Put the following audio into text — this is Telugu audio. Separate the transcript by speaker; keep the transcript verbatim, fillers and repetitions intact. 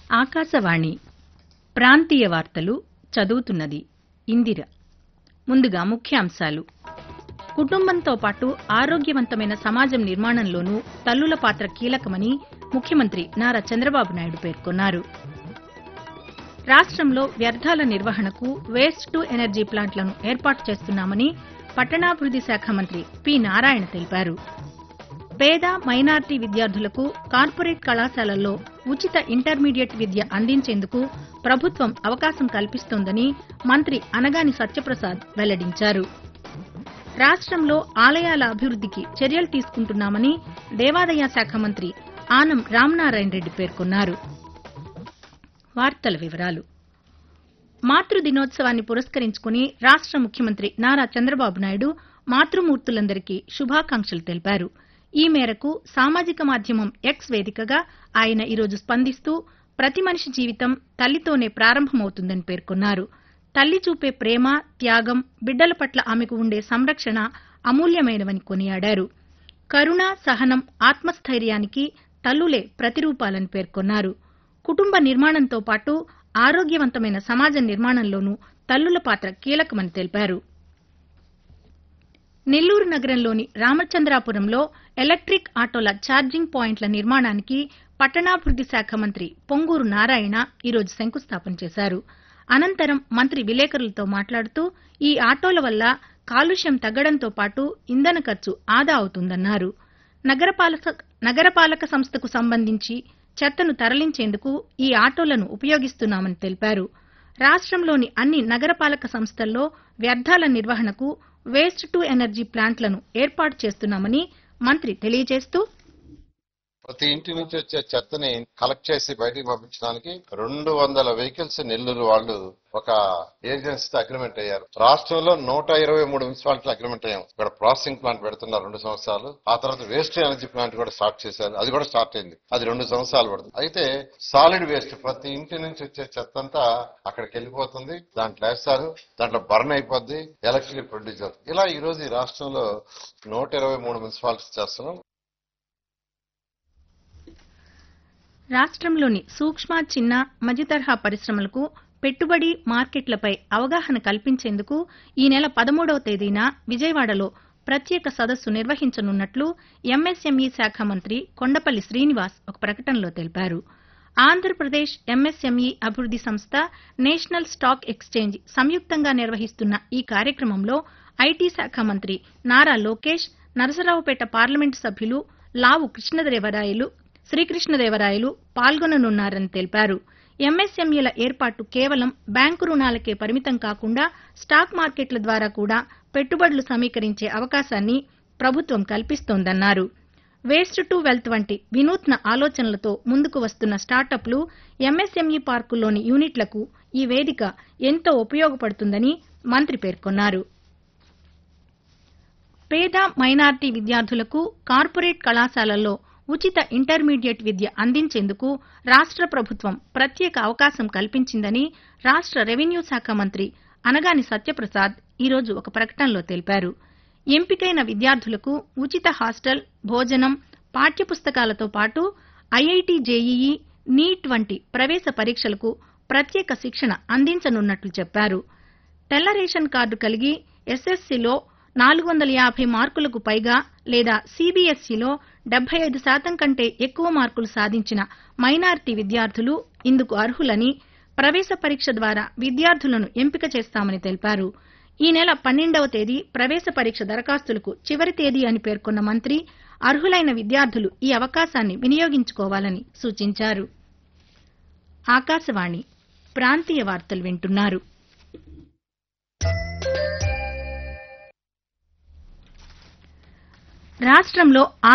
Speaker 1: ఆకాశవాణి ప్రాంతీయ వార్తలు చదువుతున్నది ఇందిర. ముందుగా ముఖ్యాంశాలు. కుటుంబంతో పాటు ఆరోగ్యవంతమైన సమాజం నిర్మాణంలోనూ తల్లుల పాత్ర కీలకమని ముఖ్యమంత్రి నారా చంద్రబాబు నాయుడు పేర్కొన్నారు. రాష్ట్రంలో వ్యర్థాల నిర్వహణకు వేస్ట్ టు ఎనర్జీ ప్లాంట్లను ఏర్పాటు చేస్తున్నామని పట్టణాభివృద్ది శాఖ మంత్రి పి నారాయణ తెలిపారు. పేద మైనార్టీ విద్యార్థులకు కార్పొరేట్ కళాశాలల్లో ఉచిత ఇంటర్మీడియట్ విద్య అందించేందుకు ప్రభుత్వం అవకాశం కల్పిస్తోందని మంత్రి అనగాని సత్యప్రసాద్ వెల్లడించారు. రాష్ట్రంలో ఆలయాల అభివృద్దికి చర్యలు తీసుకుంటున్నామని దేవాదాయ శాఖ మంత్రి ఆనం రామనారాయణ రెడ్డి పేర్కొన్నారు. వార్తల వివరాలు. మాతృ దినోత్సవాన్ని పురస్కరించుకుని రాష్ట ముఖ్యమంత్రి నారా చంద్రబాబు నాయుడు మాతృమూర్తులందరికీ శుభాకాంక్షలు తెలిపారు. ఈ మేరకు సామాజిక మాధ్యమం ఎక్స్ వేదికగా ఆయన ఈరోజు స్పందిస్తూ ప్రతి మనిషి జీవితం తల్లితోనే ప్రారంభమవుతుందని పేర్కొన్నారు. తల్లి చూపే ప్రేమ, త్యాగం, బిడ్డల పట్ల ఆమెకు ఉండే సంరక్షణ అమూల్యమైనవని కొనియాడారు. కరుణ, సహనం, ఆత్మస్థైర్యానికి తల్లులే ప్రతిరూపాలని పేర్కొన్నారు. కుటుంబ నిర్మాణంతో పాటు ఆరోగ్యవంతమైన సమాజ నిర్మాణంలోనూ తల్లుల పాత్ర కీలకమని తెలిపారు. నెల్లూరు నగరంలోని రామచంద్రాపురంలో ఎలక్ట్రిక్ ఆటోల ఛార్జింగ్ పాయింట్ల నిర్మాణానికి పట్టణాభివృద్ది శాఖ మంత్రి పొంగూరు నారాయణ ఈరోజు శంకుస్థాపన చేశారు. అనంతరం మంత్రి విలేకరులతో మాట్లాడుతూ ఈ ఆటోల వల్ల కాలుష్యం తగ్గడంతో పాటు ఇంధన ఖర్చు ఆదా అవుతుందన్నారు. నగరపాలక నగరపాలక సంస్థకు సంబంధించి చెత్తను తరలించేందుకు ఈ ఆటోలను ఉపయోగిస్తున్నామని తెలిపారు. రాష్ట్రంలోని అన్ని నగరపాలక సంస్థల్లో వ్యర్థాల నిర్వహణకు వేస్ట్ టు ఎనర్జీ ప్లాంట్లను ఏర్పాటు చేస్తున్నామని మంత్రి తెలియజేస్తూ
Speaker 2: ప్రతి ఇంటి నుంచి వచ్చే చెత్తని కలెక్ట్ చేసి బయటికి పంపించడానికి రెండు వందల వెహికల్స్ నెల్లూరు వాళ్ళు ఒక ఏజెన్సీతో అగ్రిమెంట్ అయ్యారు. రాష్ట్రంలో నూట ఇరవై మూడు మున్సిపాలిటీలు అగ్రిమెంట్ అయ్యాం. ఇక్కడ ప్రాసెసింగ్ ప్లాంట్ పెడుతున్నారు రెండు సంవత్సరాలు. ఆ తర్వాత వేస్ట్ ఎనర్జీ ప్లాంట్ కూడా స్టార్ట్ చేశారు. అది కూడా స్టార్ట్ అయింది. అది రెండు సంవత్సరాలు పడుతుంది. అయితే సాలిడ్ వేస్ట్ ప్రతి ఇంటి నుంచి వచ్చే చెత్త అంతా అక్కడికి వెళ్ళిపోతుంది. దాంట్లో వేస్తారు, దాంట్లో బర్న్ అయిపోద్ది, ఎలక్ట్రిసిటీ ప్రొడ్యూస్ అవుతుంది. ఇలా ఈ రోజు ఈ రాష్ట్రంలో నూట ఇరవై మూడు మున్సిపాలిటీస్ చేస్తున్నాం.
Speaker 1: రాష్ట్రంలోని సూక్ష్మ, చిన్న, మధ్యతరహా పరిశ్రమలకు పెట్టుబడి, మార్కెట్లపై అవగాహన కల్పించేందుకు ఈ నెల పదమూడవ తేదీన విజయవాడలో ప్రత్యేక సదస్సు నిర్వహించనున్నట్లు ఎంఎస్ఎంఈ శాఖ మంత్రి కొండపల్లి శ్రీనివాస్ ఒక ప్రకటనలో తెలిపారు. ఆంధ్రప్రదేశ్ ఎంఎస్ఎంఈ అభివృద్ది సంస్థ, నేషనల్ స్టాక్ ఎక్స్చేంజ్ సంయుక్తంగా నిర్వహిస్తున్న ఈ కార్యక్రమంలో ఐటీ శాఖ మంత్రి నారా లోకేష్, నరసరావుపేట పార్లమెంటు సభ్యులు లావు కృష్ణదేవరాయలు శ్రీకృష్ణదేవరాయలు పాల్గొననున్నారని తెలిపారు. ఎంఎస్ఎంఈల ఏర్పాటు కేవలం బ్యాంకు రుణాలకే పరిమితం కాకుండా స్టాక్ మార్కెట్ల ద్వారా కూడా పెట్టుబడులు సమీకరించే అవకాశాన్ని ప్రభుత్వం కల్పిస్తోందన్నారు. వేస్ట్ టు వెల్త్ వంటి వినూత్న ఆలోచనలతో ముందుకు వస్తున్న స్టార్టప్లు, ఎంఎస్ఎంఈ పార్కుల్లోని యూనిట్లకు ఈ వేదిక ఎంతో ఉపయోగపడుతుందని మంత్రి పేర్కొన్నారు. పేద మైనార్టీ విద్యార్థులకు కార్పొరేట్ కళాశాలల్లో ఉచిత ఇంటర్మీడియట్ విద్య అందించేందుకు రాష్ట్ర ప్రభుత్వం ప్రత్యేక అవకాశం కల్పించిందని రాష్ట్ర రెవెన్యూ శాఖ మంత్రి అనగాని సత్యప్రసాద్ ఈరోజు ఒక ప్రకటనలో తెలిపారు. ఎంపికైన విద్యార్థులకు ఉచిత హాస్టల్, భోజనం, పాఠ్యపుస్తకాలతో పాటు ఐఐటీ జేఈఈ, నీట్ వంటి ప్రవేశ పరీక్షలకు ప్రత్యేక శిక్షణ అందించనున్నట్లు చెప్పారు. తెల్ల రేషన్ కార్డు కలిగి ఎస్ఎస్సీలో నాలుగు వందల యాభై మార్కులకు పైగా లేదా సీబీఎస్ఈలో డెబ్బై ఐదు శాతం కంటే ఎక్కువ మార్కులు సాధించిన మైనారిటీ విద్యార్థులు ఇందుకు అర్హులని ప్రవేశ పరీక్ష ద్వారా విద్యార్థులను ఎంపిక చేస్తామని తెలిపారు. ఈ నెల పన్నెండవ తేదీ ప్రవేశ పరీక్ష దరఖాస్తులకు చివరి తేదీ అని పేర్కొన్న మంత్రి అర్హులైన విద్యార్థులు ఈ అవకాశాన్ని వినియోగించుకోవాలని సూచించారు. ఆకాశవాణి ప్రాంతీయ వార్తలు వింటున్నారు. రాష్ట్రంలో